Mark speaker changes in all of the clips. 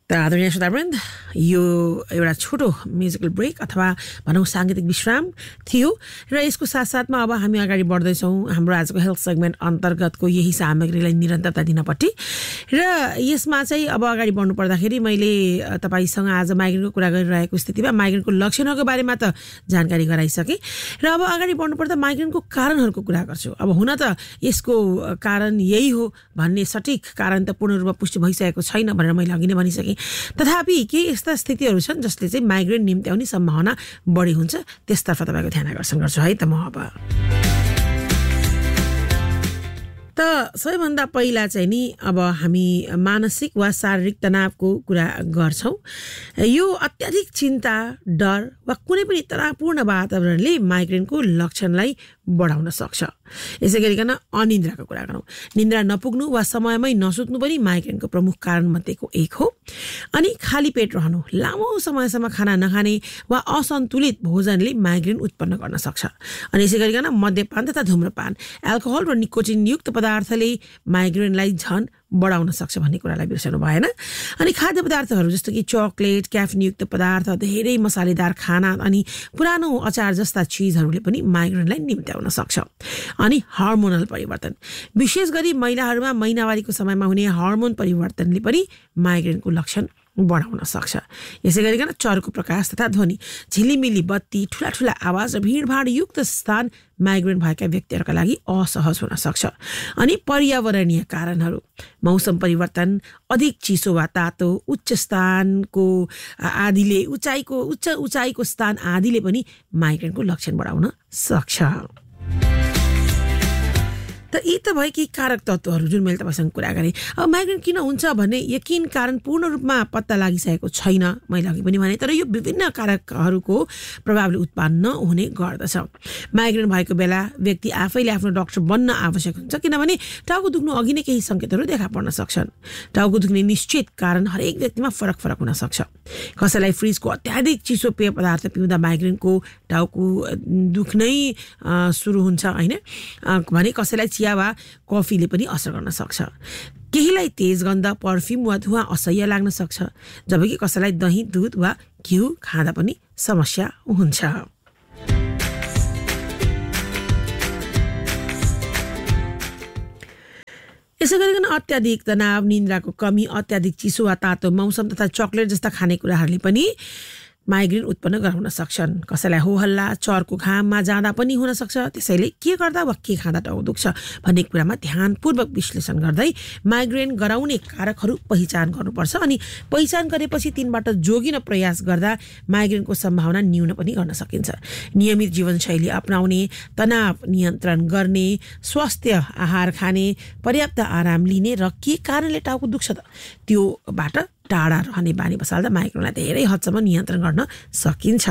Speaker 1: त आदरणीय श्रोतावृन्द, यो एउटा छोटो म्युजिकल ब्रेक अथवा भनौँ साङ्गीतिक विश्राम थियो र यसको साथसाथमा अब हामी अगाडि बढ्दैछौँ हाम्रो आजको हेल्थ सेगमेन्ट अन्तर्गतको यही सामग्रीलाई निरन्तरता दिनपट्टि। र यसमा चाहिँ अब अगाडि बढ्नु पर्दाखेरि मैले तपाईँसँग आज माइग्रेनको कुरा गरिरहेको स्थितिमा माइग्रेनको लक्षणहरूको बारेमा त जानकारी गराइसकेँ र अब अगाडि बढ्नुपर्दा माइग्रेनको कारणहरूको कुरा गर्छु। अब हुन त यसको कारण यही हो भन्ने सठिक कारण त पूर्ण रूपमा पुष्टि भइसकेको छैन भनेर मैले अघि नै भनिसकेँ। तथापि केही यस्ता स्थितिहरू छन् जसले चाहिँ माइग्रेन निम्त्याउने सम्भावना बढी हुन्छ, त्यसतर्फ तपाईँको ध्यान आकर्षण गर्छु है त म अब। त सबैभन्दा पहिला चाहिँ नि अब हामी मानसिक वा शारीरिक तनावको कुरा गर्छौँ। यो अत्याधिक चिन्ता, डर वा कुनै पनि तनावपूर्ण वातावरणले माइग्रेनको लक्षणलाई बढाउन सक्छ। यसै गरिकन अनिन्द्राको कुरा गरौँ। निन्द्रा नपुग्नु वा समयमै नसुत्नु पनि माइग्रेनको प्रमुख कारणमध्येको एक हो। अनि खाली पेट रहनु, लामो समयसम्म खाना नखाने वा असन्तुलित भोजनले माइग्रेन उत्पन्न गर्न सक्छ। अनि यसै गरिकन मद्यपान तथा धुम्रपान, एल्कोहल र निकोटिनयुक्त पदार्थले माइग्रेनलाई झन बढाउन सक्छ भन्ने कुरालाई बिर्सनु भएन। अनि खाद्य पदार्थहरू जस्तो कि चकलेट, क्याफिनयुक्त पदार्थ, धेरै मसालेदार खाना अनि पुरानो अचार जस्ता चिजहरूले पनि माइग्रेनलाई निम्त्याउन सक्छ। अनि हर्मोनल परिवर्तन, विशेष गरी महिलाहरूमा महिनावारीको समयमा हुने हर्मोन परिवर्तनले पनि माइग्रेनको लक्षण बढाउन सक्छ। यसै गरिकन चर्को प्रकाश तथा ध्वनि, झिलिमिली बत्ती, ठुला ठुला आवाज र भिडभाड युक्त स्थान माइग्रेन भएका व्यक्तिहरूका लागि असहज हुन सक्छ। अनि पर्यावरणीय कारणहरू, मौसम परिवर्तन, अधिक चिसो वा तातो, उच्च स्थानको आदिले उच्च उचाइको स्थान आदिले पनि माइग्रेनको लक्षण बढाउन सक्छ। त यी त भए केही कारक तत्त्वहरू जुन मैले तपाईँसँग कुरा गरेँ। अब माइग्रेन किन हुन्छ भन्ने यकिन कारण पूर्ण रूपमा पत्ता लागिसकेको छैन, मैले अघि पनि भने, तर यो विभिन्न कारकहरूको प्रभावले उत्पन्न हुने गर्दछ। माइग्रेन भएको बेला व्यक्ति आफैले आफ्नो डाक्टर बन्न आवश्यक हुन्छ, किनभने टाउको दुख्नु अघि नै केही सङ्केतहरू देखा पर्न सक्छन्। टाउको दुख्ने निश्चित कारण हरेक व्यक्तिमा फरक हुन सक्छ। कसैलाई फ्रिजको अत्याधिक चिसो पेय पदार्थ पिउँदा माइग्रेनको टाउको दुख्नै सुरु हुन्छ होइन भने कसैलाई चिया वा कफीले पनि असर गर्न सक्छ। केहीलाई तेज गन्ध, पर्फ्युम वा धुवा असह्य लाग्न सक्छ, जबकि कसैलाई दही, दुध वा घिउ खाँदा पनि समस्या हुन्छ। यसै गरिकन अत्याधिक तनाव, निन्द्राको कमी, अत्याधिक चिसो वा तातो मौसम तथा चकलेट जस्ता खानेकुराहरूले पनि माइग्रेन उत्पन्न गराउन सक्छन्। कसैलाई हो हल्ला, चर्को घाममा जाँदा पनि हुन सक्छ। त्यसैले के गर्दा वा के खाँदा टाउको दुख्छ भन्ने कुरामा ध्यानपूर्वक विश्लेषण गर्दै माइग्रेन गराउने कारकहरू पहिचान गर्नुपर्छ। अनि पहिचान गरेपछि तिनबाट जोगिन प्रयास गर्दा माइग्रेनको सम्भावना न्यून पनि गर्न सकिन्छ। नियमित जीवनशैली अपनाउने, तनाव नियन्त्रण गर्ने, स्वास्थ्य आहार खाने, पर्याप्त आराम लिने र के कारणले टाउको दुख्छ त त्योबाट टाढा रहने बानी बसाल्दा माइग्रेनलाई धेरै हदसम्म नियन्त्रण गर्न सकिन्छ।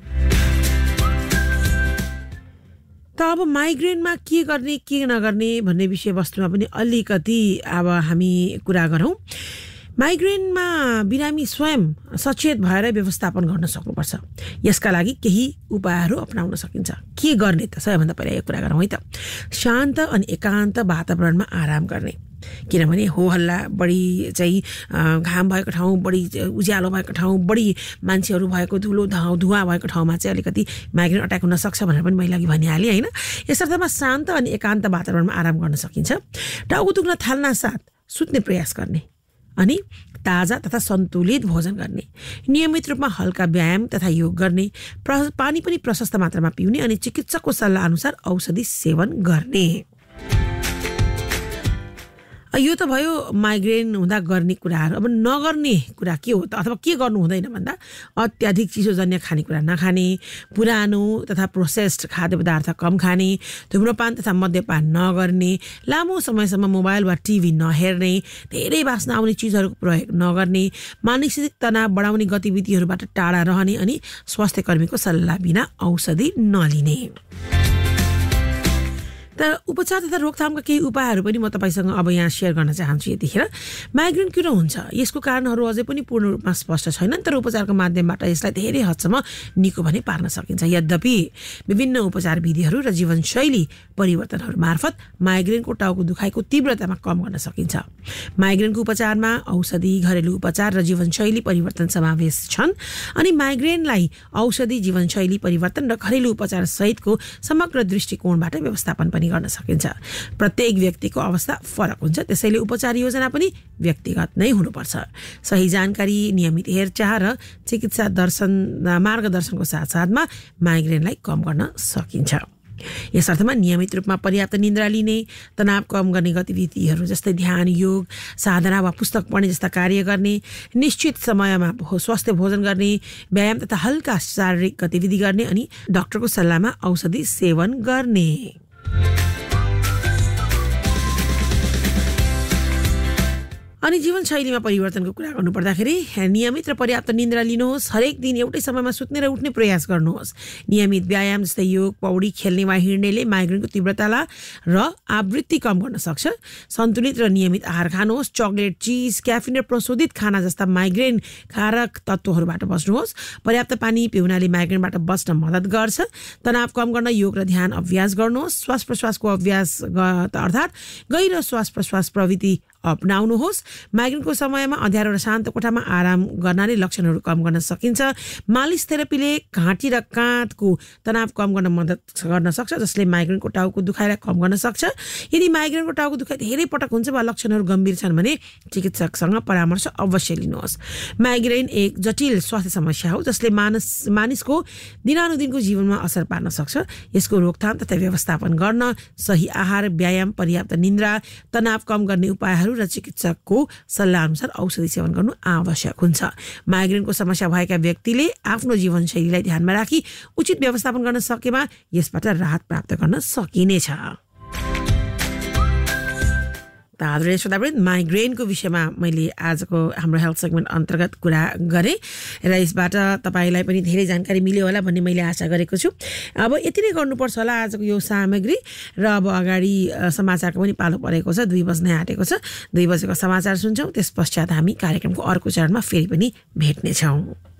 Speaker 1: त अब माइग्रेनमा के गर्ने के नगर्ने भन्ने विषयवस्तुमा पनि अलिकति अब हामी कुरा गरौँ। माइग्रेनमा बिरामी स्वयं सचेत भएर व्यवस्थापन गर्न सक्नुपर्छ। यसका लागि केही उपायहरू अपनाउन सकिन्छ। के गर्ने त? सबैभन्दा पहिला यो कुरा गरौँ है त। शान्त अनि एकान्त वातावरणमा आराम गर्ने, किनभने हो हल्ला, बढी चाहिँ घाम भएको ठाउँ, बढी उज्यालो भएको ठाउँ, बढी मान्छेहरू भएको, धुवा भएको ठाउँमा चाहिँ अलिकति माइग्रेन अट्याक हुन सक्छ भनेर पनि मैले अघि भनिहालेँ होइन। यसर्थमा शान्त अनि एकान्त वातावरणमा आराम गर्न सकिन्छ। टाउको दुख्न थाल्न साथ सुत्ने प्रयास गर्ने अनि ताजा तथा सन्तुलित भोजन गर्ने, नियमित रूपमा हल्का व्यायाम तथा योग गर्ने, पानी पनि प्रशस्त मात्रामा पिउने अनि चिकित्सकको सल्लाह अनुसार औषधि सेवन गर्ने। यो त भयो माइग्रेन हुँदा गर्ने कुराहरू। अब नगर्ने कुरा के हो त, अथवा के गर्नु हुँदैन भन्दा अत्याधिक चिसोजन्य खानेकुरा नखाने, पुरानो तथा प्रोसेस्ड खाद्य पदार्थ कम खाने, धुम्रपान तथा मद्यपान नगर्ने, लामो समयसम्म मोबाइल वा टिभी नहेर्ने, धेरै बास्ना आउने चिजहरूको प्रयोग नगर्ने, मानसिक तनाव बढाउने गतिविधिहरूबाट टाढा रहने अनि स्वास्थ्य कर्मीको सल्लाह बिना औषधि नलिने। त उपचार तथा रोकथामका केही उपायहरू पनि म तपाईँसँग अब यहाँ सेयर गर्न चाहन्छु। यतिखेर माइग्रेन किन हुन्छ यसको कारणहरू अझै पनि पूर्ण रूपमा स्पष्ट छैनन्, तर उपचारको माध्यमबाट यसलाई धेरै हदसम्म निको भने पार्न सकिन्छ। यद्यपि विभिन्न उपचार विधिहरू र जीवनशैली परिवर्तनहरू मार्फत माइग्रेनको टाउको दुखाइको तीव्रतामा कम गर्न सकिन्छ। माइग्रेनको उपचारमा औषधि, घरेलु उपचार र जीवनशैली परिवर्तन समावेश छन् अनि माइग्रेनलाई औषधि, जीवनशैली परिवर्तन र घरेलु उपचार सहितको समग्र दृष्टिकोणबाट व्यवस्थापन पनि गर्न सकिन्छ। प्रत्येक व्यक्तिको अवस्था फरक हुन्छ, त्यसैले उपचार योजना पनि व्यक्तिगत नै हुनुपर्छ। सही जानकारी, नियमित हेरचाह र चिकित्सा मार्गदर्शनको साथसाथमा माइग्रेनलाई कम गर्न सकिन्छ। यस अर्थमा नियमित रूपमा पर्याप्त निन्द्रा लिने, तनाव कम गर्ने गतिविधिहरू जस्तै ध्यान, योग, साधना वा पुस्तक पढ्ने जस्ता कार्य गर्ने, निश्चित समयमा स्वस्थ भोजन गर्ने, व्यायाम तथा हल्का शारीरिक गतिविधि गर्ने अनि डाक्टरको सल्लाहमा औषधि सेवन गर्ने। अनि जीवनशैलीमा परिवर्तनको कुरा गर्नुपर्दाखेरि नियमित र पर्याप्त निन्द्रा लिनुहोस्। हरेक दिन एउटै समयमा सुत्ने र उठ्ने प्रयास गर्नुहोस्। नियमित व्यायाम जस्तै योग, पौडी खेल्ने वा हिँड्नेले माइग्रेनको तीव्रतालाई र आवृत्ति कम गर्न सक्छ। सन्तुलित र नियमित आहार खानुहोस्। चकलेट, चिज, क्याफिन र प्रशोधित खाना जस्ता माइग्रेन कारक तत्त्वहरूबाट बच्नुहोस्। पर्याप्त पानी पिउनाले माइग्रेनबाट बच्न मद्दत गर्छ। तनाव कम गर्न योग र ध्यान अभ्यास गर्नुहोस्। श्वास प्रश्वासको अभ्यास अर्थात् गहिरो श्वास प्रश्वास प्रविधि अपनाउनुहोस्। माइग्रेनको समयमा अँध्यारो र शान्त कोठामा आराम गर्नाले लक्षणहरू कम गर्न सकिन्छ। मालिस थेरापीले घाँटी र काँधको तनाव कम गर्न मद्दत गर्न सक्छ, जसले माइग्रेनको टाउको दुखाइलाई कम गर्न सक्छ। यदि माइग्रेनको टाउको दुखाइ धेरै पटक हुन्छ वा लक्षणहरू गम्भीर छन् भने चिकित्सकसँग परामर्श अवश्य लिनुहोस्। माइग्रेन एक जटिल स्वास्थ्य समस्या हो जसले मानिसको दिनानुदिनको जीवनमा असर पार्न सक्छ। यसको रोकथाम तथा व्यवस्थापन गर्न सही आहार, व्यायाम, पर्याप्त निन्द्रा, तनाव कम गर्ने उपायहरू र चिकित्सकको सल्लाह अनुसार औषधि सेवन गर्नु आवश्यक हुन्छ। माइग्रेनको समस्या भएका व्यक्तिले आफ्नो जीवनशैलीलाई ध्यानमा राखी उचित व्यवस्थापन गर्न सकेमा यसबाट राहत प्राप्त गर्न सकिनेछ। आदरणीय श्रोतावृन्द, माइग्रेनको विषयमा मैले आजको हाम्रो हेल्थ सेगमेन्ट अन्तर्गत कुरा गरेँ र यसबाट तपाईँलाई पनि धेरै जानकारी मिल्यो होला भन्ने मैले आशा गरेको छु। अब यति नै गर्नुपर्छ होला आजको यो सामग्री र अब अगाडि समाचारको पनि पालो परेको छ। 2 बज्नै आँटेको छ। 2 बजेको समाचार सुन्छौँ, त्यस पश्चात हामी कार्यक्रमको अर्को चरणमा फेरि पनि भेट्नेछौँ।